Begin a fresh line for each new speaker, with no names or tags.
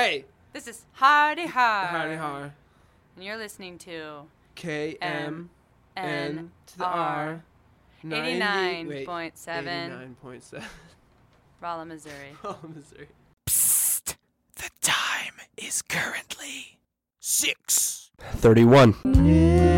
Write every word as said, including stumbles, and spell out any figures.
Hey!
This is Hardy Har.
Hardy Har.
And you're listening to
K M N to the R.
eighty-nine point seven.
eighty-nine point seven.
Rolla, Missouri.
Rolla, Missouri.
Psst. The time is currently six
thirty-one.